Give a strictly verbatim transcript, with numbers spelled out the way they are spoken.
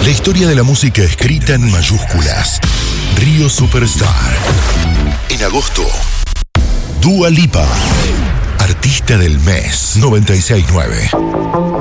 La historia de la música escrita en mayúsculas. Río Superstar. En agosto, Dua Lipa, artista del mes noventa y seis nueve.